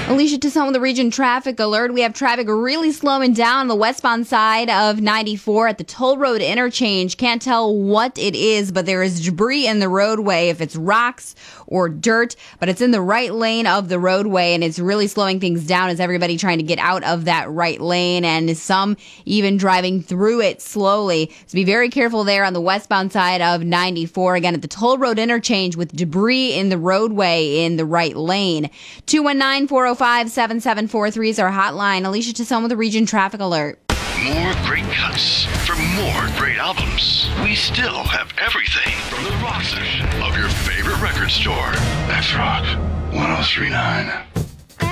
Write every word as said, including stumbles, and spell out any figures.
Alicia Tassone with the Region Traffic Alert. We have traffic really slowing down on the westbound side of ninety-four at the Toll Road interchange. Can't tell what it is, but there is debris in the roadway, if it's rocks or dirt, but it's in the right lane of the roadway, and it's really slowing things down as everybody trying to get out of that right lane, and some even driving through it slowly. So be very careful there on the westbound side of ninety-four. Again, at the Toll Road interchange with debris in the roadway in the right lane. two one nine, four oh five, seven seven four three is our hotline. Alicia Tassone with the Region Traffic Alert. More great cuts for more great albums. We still have everything from the rock section of your favorite record store. That's Rock one oh three point nine.